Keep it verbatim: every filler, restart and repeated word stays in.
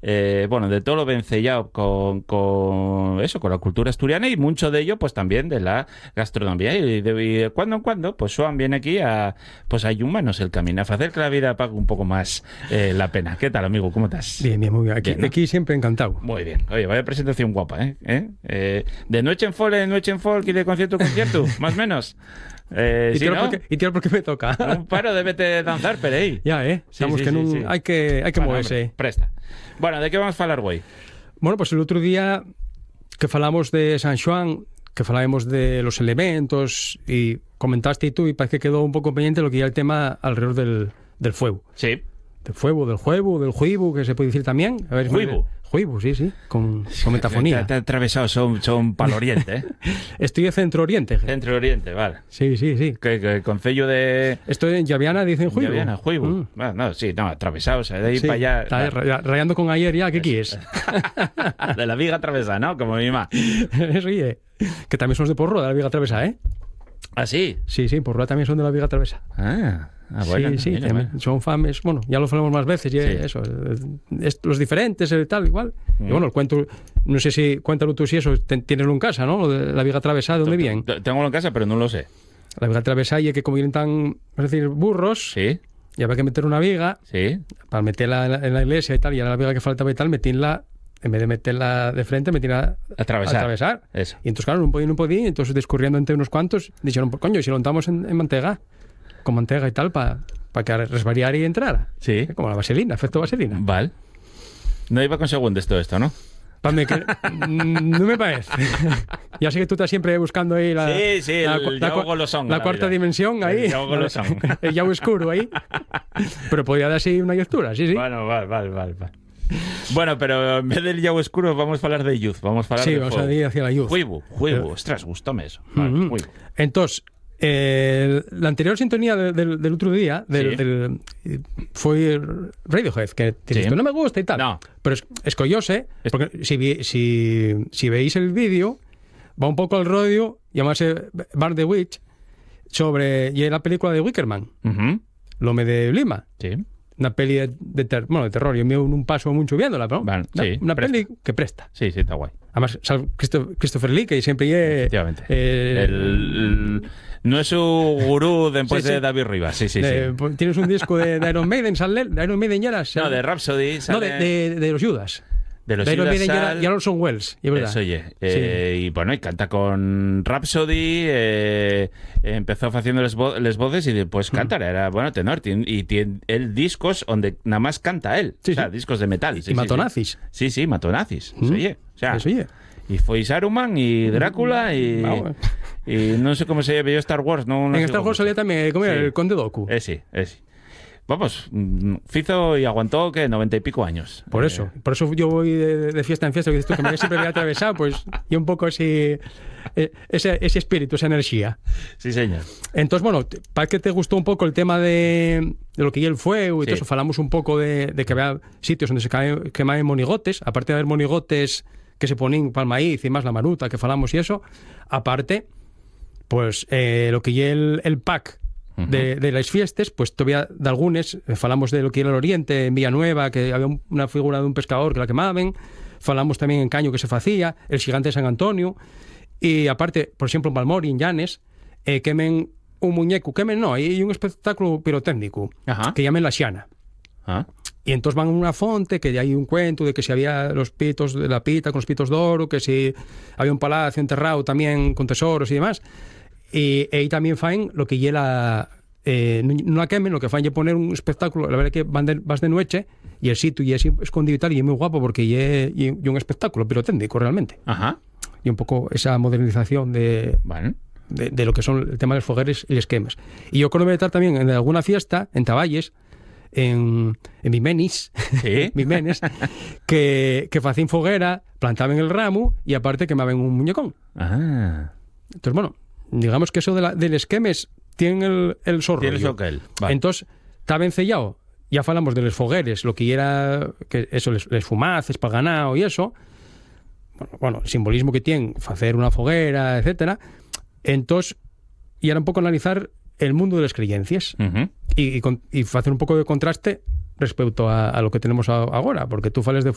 eh, bueno, de todo lo vencellado con, con eso, con la cultura asturiana y mucho de ello, pues también de la gastronomía. Y de, y de cuando en cuando, pues Joan viene aquí a, pues a ayumarnos el camino, a hacer que la vida pague un poco más eh, la pena. ¿Qué tal, amigo? ¿Cómo estás? Bien, bien, muy bien. Aquí, Bien, ¿no? aquí siempre encantado. Muy bien. Oye, vaya presentación guapa, ¿eh? ¿Eh? Eh, de noche en folk, de noche en folk y de concierto en concierto, más o menos. Eh, y, sí, tiro ¿no? porque, y tiro porque me toca. Un paro de vete danzar, pero ahí. Ya, eh? Sí, Estamos sí, que sí, nun... sí. Hai que, hai que Bueno, moverse. hombre, presta. Bueno, ¿de qué vamos a hablar hoy? Bueno, pues el otro día que falamos de San Xoán, que falábamos de los elementos y comentaste tú y parece que quedó un poco pendiente lo que ya el tema alrededor del, del fuego. Sí. Del fuego, del juego, del juibu, que se puede decir también. A ver, Juibu. Juibu, sí, sí, con, con metafonía. Te ha atravesado, son, son para el oriente, ¿eh? Estoy de centro-oriente. Centro-oriente, vale. Sí, sí, sí. Que, que concello de... Esto en Llaviana dicen juibu. Llaviana, juibu. Mm. Bueno, no, sí, no, atravesado, o sea, de ahí Sí, para allá... está ahí, vale. ra- rayando con ayer ya, ¿qué quieres? De la viga atravesada, ¿no? Como mi mamá. Eso, oye, que también son de Porroa, de la Viga Travesa, ¿eh? ¿Ah, sí? Sí, sí, Porroa también son de la Viga Travesa. Ah, ah bueno. sí, sí, mira, también mira. son fames, bueno, ya lo falamos más veces, y Sí. eso, eh, es- los diferentes, el tal, igual. Mm. Y bueno, el cuento, no sé si, cuéntalo tú si eso, ten- tienes en casa, ¿no? Lo de la Viga Travesa, ¿de dónde viene? T- Tengo en casa, pero no lo sé. La Viga Travesa y que como vienen tan, es decir, burros, Sí, y había que meter una viga, sí. para meterla en la, en la iglesia y tal, y a la viga que faltaba y tal, metíla, en vez de meterla de frente, metíla Atravesar. a atravesar. Eso. Y entonces, claro, no podía, no podía, entonces discurriendo entre unos cuantos, dijeron, pues coño, ¿y si lo untamos en, en mantega, con mantega y tal, para pa que resvariara y entrara. Sí. Como la vaselina, efecto vaselina. Vale. No iba con segundos todo esto, ¿no? Pa' me que- no me parece. Ya sé que tú estás siempre buscando ahí la, Sí, sí, la, el cu- la Yago cu- Golosón, la la cuarta vida. dimensión ahí. El Yago Golosón. El yago oscuro ahí. Pero podría dar así una lectura, sí, sí. Bueno, vale, vale, vale. vale. Bueno, pero en vez del Yago Oscuro vamos a hablar de Youth, vamos a hablar Sí, de vamos a fuego. ir hacia la luz. Juibu, juibu, ostras, gustóme eso. Vale, Ujú. juibu. Entonces, eh, la anterior sintonía de- del, del otro día del, Sí. del- fue Radiohead, que te Sí. dices, no me gusta y tal. No. Pero es, escollóse, porque si, vi- si, si veis el vídeo, va un poco al rollo, llamarse Bar the Witch, sobre y la película de Wickerman, Ujú. L'Home de Lima. Sí. Una peli de, de, ter- bueno, de terror. Yo me un paso mucho viéndola, pero Vale, una, sí, una presta. peli que presta. Sí, sí, está guay. Además, sal Christo- Christopher Lee, que siempre es... Efectivamente. eh, El- el- no es su gurú después Sí, sí. de David Rivas. Sí, sí, de- sí. pues, tienes un disco de, de Iron Maiden, sale, de Iron Maiden ya era, No, de Rhapsody. no, Sale de, de, de los Judas. de los de Iron Judas Maiden ya era, Sal- ya era Orson Welles, y es verdad. Eso, oye. Eh, Y bueno, y canta con Rhapsody, eh, empezó haciendo les, vo les voces y después Mm. canta, era bueno tenor. tien- Y tiene él discos donde nada más canta él. Sí, o sea, sí. discos de metal. Sí, Y sí, matonazis. Sí, sí, sí matonazis. Mm. Eso, oye. O sea, Eso, oye. y fue Saruman y Drácula y, Vamos. y no sé cómo se llama Star Wars. No, no En sigo Star Wars mucho. salía también, como era, Sí. el Conde Dooku. Eh, sí, eh, sí. Vamos, mm, fizo y aguantó que noventa y pico años. Por Eh, eso. Por eso yo voy de, de fiesta en fiesta, que dices tú, que me siempre había atravesado, pues, y un poco así, eh, ese, ese espíritu, esa energía. Sí, señor. Entonces, bueno, te- para que te gustó un poco el tema de, de lo que ya el fuego y Sí. todo eso, falamos un poco de, de que había sitios donde se cae, quemaban monigotes, aparte de haber monigotes que se ponen para el maíz y más la maruta que falamos y eso, aparte, pues eh, lo que ya el, el pack de, de las fiestas, pues todavía de algunas, eh, falamos de lo que era el Oriente, en Villanueva, que había un- una figura de un pescador que la quemaban, falamos también en Caño que se facía, el gigante de San Antonio, y aparte, por ejemplo, en Balmori, en Llanes, eh, quemen un muñeco, quemen no, hay un espectáculo pirotécnico Ajá. que llaman la Xiana. Ah, Y entonces van a una fonte que hay un cuento de que si había los pitos de la pita con los pitos de oro, que si había un palacio enterrado también con tesoros y demás. Y ahí también faen lo que llega eh, no la quemen, lo que faen es poner un espectáculo, la verdad que van de, vas de noche y el sitio y es escondido y tal, y es muy guapo porque es y, y un espectáculo pirotécnico realmente. Ajá. Y un poco esa modernización de, Bueno. de, de lo que son el tema de los fogueres y los quemes. Y yo creo que estar también en alguna fiesta, en Taballes, en, en Mimenis, Sí. Mimenes, que, que facían foguera, plantaban el ramo y aparte quemaban un muñecón. Ah. Entonces, bueno, digamos que eso de la, del esquemes tienen el, el sorro. Tienes lo que él. Vale. Entonces, está vencellado. Ya falamos de los fogueres, lo que era que eso, les, les fumaces para ganado y eso. Bueno, bueno, el simbolismo que tienen, hacer una foguera, etcétera. Entonces, y ahora un poco analizar el mundo de las creencias Ujú. y, y, con- y hacer un poco de contraste respecto a, a lo que tenemos a- agora, porque tú fales de